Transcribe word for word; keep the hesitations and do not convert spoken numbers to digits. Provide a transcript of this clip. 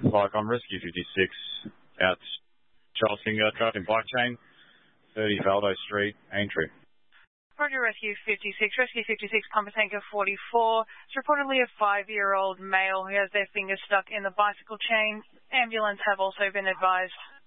Like on Rescue fifty-six out Charles Finger, driving bike chain, thirty Valdo Street, Aintree. Roger, Rescue fifty-six. Rescue fifty-six, Pumper Tanker forty-four. It's reportedly a five-year-old male who has their finger stuck in the bicycle chain. Ambulance have also been advised.